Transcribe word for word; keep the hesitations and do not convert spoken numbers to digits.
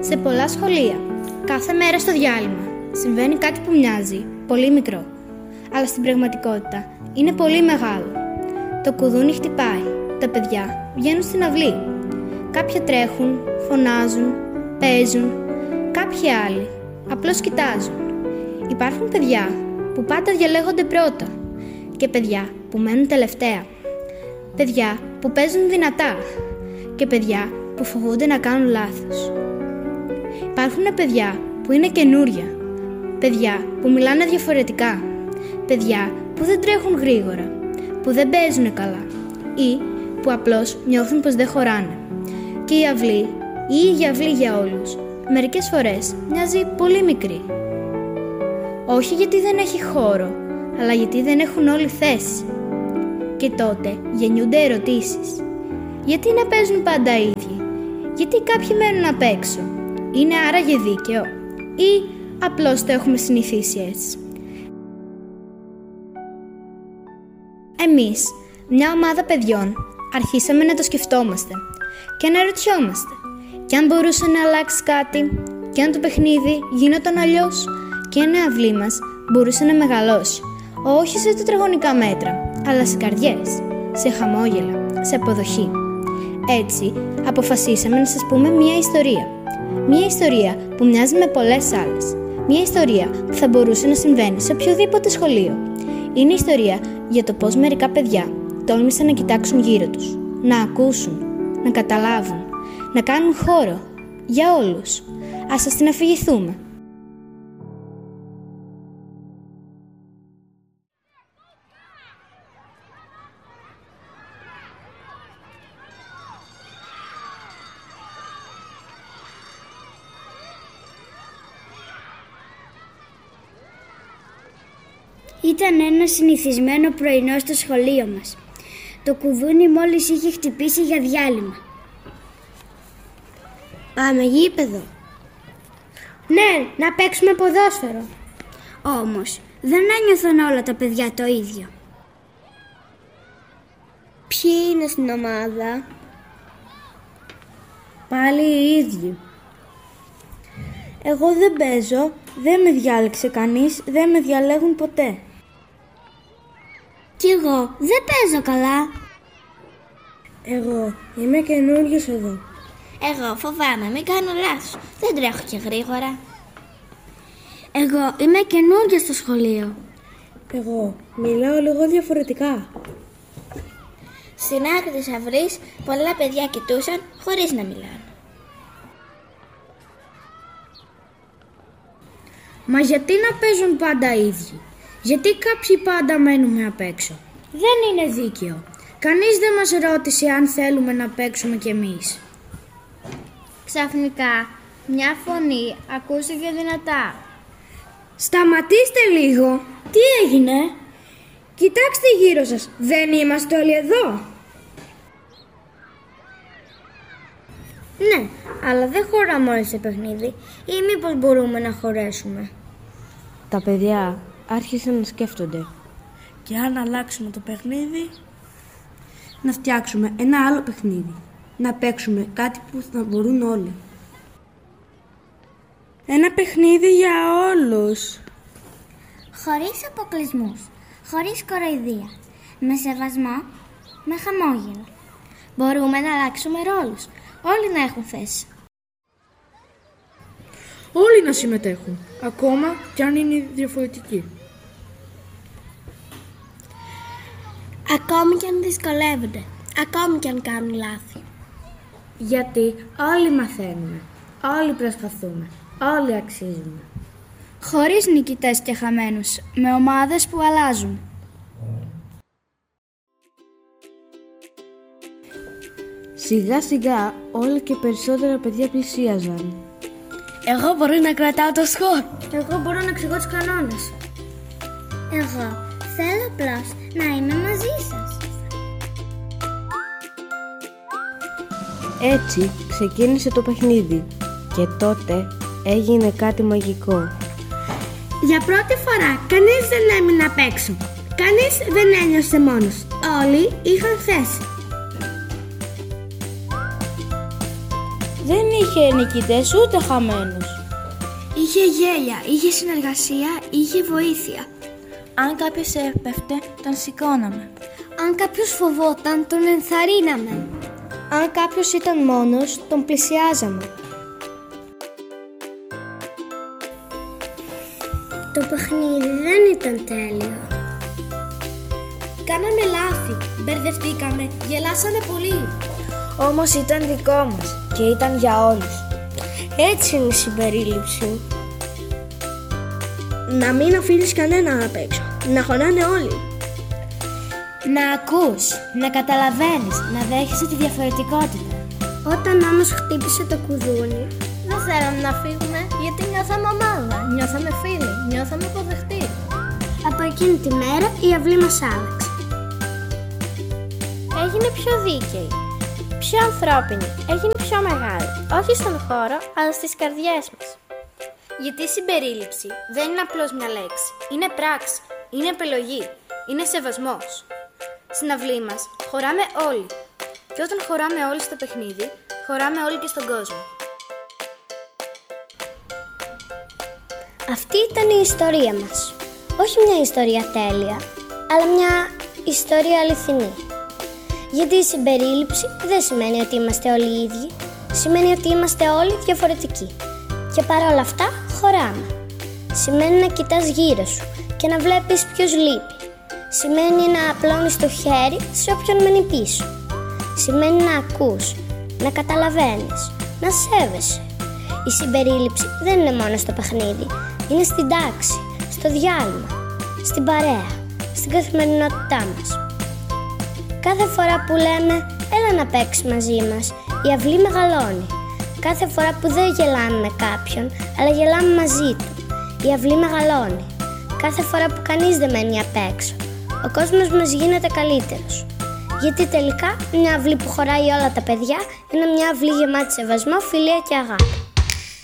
Σε πολλά σχολεία, κάθε μέρα στο διάλειμμα, συμβαίνει κάτι που μοιάζει πολύ μικρό, αλλά στην πραγματικότητα είναι πολύ μεγάλο. Το κουδούνι χτυπάει, τα παιδιά βγαίνουν στην αυλή. Κάποια τρέχουν, φωνάζουν, παίζουν, κάποιοι άλλοι απλώς κοιτάζουν. Υπάρχουν παιδιά που πάντα διαλέγονται πρώτα και παιδιά που μένουν τελευταία. Παιδιά που παίζουν δυνατά και παιδιά που φοβούνται να κάνουν λάθος. Υπάρχουν παιδιά που είναι καινούρια, παιδιά που μιλάνε διαφορετικά, παιδιά που δεν τρέχουν γρήγορα, που δεν παίζουν καλά ή που απλώς νιώθουν πως δεν χωράνε. Και η αυλή, η ίδια αυλή για όλους, μερικές φορές μοιάζει πολύ μικρή. Όχι γιατί δεν έχει χώρο, αλλά γιατί δεν έχουν όλοι θέση. Και τότε γεννιούνται ερωτήσεις. Γιατί να παίζουν πάντα οι ίδιοι? Γιατί κάποιοι μένουν απ' έξω? Είναι άραγε δίκαιο? Ή απλώς το έχουμε συνηθίσει έτσι? Εμείς, μια ομάδα παιδιών, αρχίσαμε να το σκεφτόμαστε και να ρωτιόμαστε κι αν μπορούσε να αλλάξει κάτι, κι αν το παιχνίδι γινόταν αλλιώς, και αν η αυλή μας μπορούσε να μεγαλώσει, όχι σε τετραγωνικά μέτρα, αλλά σε καρδιές, σε χαμόγελα, σε αποδοχή. Έτσι, αποφασίσαμε να σας πούμε μια ιστορία. Μια ιστορία που μοιάζει με πολλές άλλες. Μια ιστορία που θα μπορούσε να συμβαίνει σε οποιοδήποτε σχολείο. Είναι ιστορία για το πώς μερικά παιδιά τόλμησαν να κοιτάξουν γύρω τους, να ακούσουν, να καταλάβουν, να κάνουν χώρο για όλους. Ας σας την αφηγηθούμε. Ήταν ένα συνηθισμένο πρωινό στο σχολείο μας. Το κουδούνι μόλις είχε χτυπήσει για διάλειμμα. Πάμε γήπεδο. Ναι, να παίξουμε ποδόσφαιρο. Όμως, δεν ένιωθαν όλα τα παιδιά το ίδιο. Ποιοι είναι στην ομάδα? Πάλι οι ίδιοι. Εγώ δεν παίζω, δεν με διάλεξε κανείς, δεν με διαλέγουν ποτέ. Κι εγώ δεν παίζω καλά. Εγώ είμαι καινούριος εδώ. Εγώ φοβάμαι, μην κάνω λάθος, δεν τρέχω και γρήγορα. Εγώ είμαι καινούρια στο σχολείο. Εγώ μιλάω λίγο διαφορετικά. Στην άκρη της αυλής πολλά παιδιά κοιτούσαν χωρίς να μιλάνε. Μα γιατί να παίζουν πάντα οι ίδιοι? Γιατί κάποιοι πάντα μένουμε απ' έξω? Δεν είναι δίκαιο. Κανείς δεν μας ρώτησε αν θέλουμε να παίξουμε κι εμείς. Ξαφνικά, μια φωνή ακούστηκε δυνατά. Σταματήστε λίγο! Τι έγινε? Κοιτάξτε γύρω σας, δεν είμαστε όλοι εδώ? Ναι, αλλά δεν χωράμε όλοι σε παιχνίδι. Ή μήπως μπορούμε να χωρέσουμε? Τα παιδιά άρχισαν να σκέφτονται. Και αν αλλάξουμε το παιχνίδι, να φτιάξουμε ένα άλλο παιχνίδι. Να παίξουμε κάτι που θα μπορούν όλοι. Ένα παιχνίδι για όλους. Χωρίς αποκλεισμούς, χωρίς κοροϊδία, με σεβασμό, με χαμόγελο. Μπορούμε να αλλάξουμε ρόλους, όλοι να έχουν θέση. Όλοι να συμμετέχουν, ακόμα κι αν είναι διαφορετικοί. Ακόμη κι αν δυσκολεύονται, ακόμη κι αν κάνουν λάθη. Γιατί όλοι μαθαίνουμε, όλοι προσπαθούμε, όλοι αξίζουμε. Χωρίς νικητές και χαμένους, με ομάδες που αλλάζουν. Σιγά σιγά όλα και περισσότερα παιδιά πλησίαζαν. Εγώ μπορώ να κρατάω το σκορ. Εγώ μπορώ να εξηγώ τους κανόνες. Εγώ θέλω απλώς να είμαι μαζί σας. Έτσι ξεκίνησε το παιχνίδι και τότε έγινε κάτι μαγικό. Για πρώτη φορά κανείς δεν έμεινε απ' έξω. Κανείς δεν ένιωσε μόνος. Όλοι είχαν θέση. Δεν είχε νικητές ούτε χαμένους. Είχε γέλια, είχε συνεργασία, είχε βοήθεια. Αν κάποιος έπεφτε, τον σηκώναμε. Αν κάποιος φοβόταν, τον ενθαρρύναμε. Αν κάποιος ήταν μόνος, τον πλησιάζαμε. Το παιχνίδι δεν ήταν τέλειο. Κάναμε λάθη, μπερδευτήκαμε, γελάσαμε πολύ. Όμως ήταν δικό μας και ήταν για όλους. Έτσι είναι η συμπερίληψη. Να μην αφήνεις κανέναν απ' έξω, να χωνάνε όλοι. Να ακούς, να καταλαβαίνεις, να δέχεσαι τη διαφορετικότητα. Όταν όμως χτύπησε το κουδούνι, Δεν θέλαμε να φύγουμε γιατί νιώθαμε ομάδα, νιώθαμε φίλοι, νιώθαμε αποδεκτοί. από εκείνη τη μέρα η αυλή μας άλλαξε. Έγινε πιο δίκαιη, πιο ανθρώπινη, έγινε πιο μεγάλη. Όχι στον χώρο, αλλά στις καρδιές μας. Γιατί η συμπερίληψη δεν είναι απλώς μια λέξη. Είναι πράξη, είναι επιλογή, είναι σεβασμός. Στην αυλή μας χωράμε όλοι. Και όταν χωράμε όλοι στο παιχνίδι, χωράμε όλοι και στον κόσμο. Αυτή ήταν η ιστορία μας. Όχι μια ιστορία τέλεια, αλλά μια ιστορία αληθινή. Γιατί η συμπερίληψη δεν σημαίνει ότι είμαστε όλοι οι ίδιοι. Σημαίνει ότι είμαστε όλοι διαφορετικοί. Και παρόλα αυτά χωράμε. Σημαίνει να κοιτάς γύρω σου και να βλέπεις ποιος λείπει. Σημαίνει να απλώνεις το χέρι σε όποιον μένει πίσω. Σημαίνει να ακούς, να καταλαβαίνεις, να σέβεσαι. Η συμπερίληψη δεν είναι μόνο στο παιχνίδι. Είναι στην τάξη, στο διάλειμμα, στην παρέα, στην καθημερινότητά μας. Κάθε φορά που λέμε «έλα να παίξεις μαζί μας», η αυλή μεγαλώνει. Κάθε φορά που δεν γελάμε με κάποιον, αλλά γελάμε μαζί του, η αυλή μεγαλώνει. Κάθε φορά που κανείς δεν μένει απ' έξω, ο κόσμος μας γίνεται καλύτερος. Γιατί τελικά μια αυλή που χωράει όλα τα παιδιά είναι μια αυλή γεμάτη σεβασμό, φιλία και αγάπη.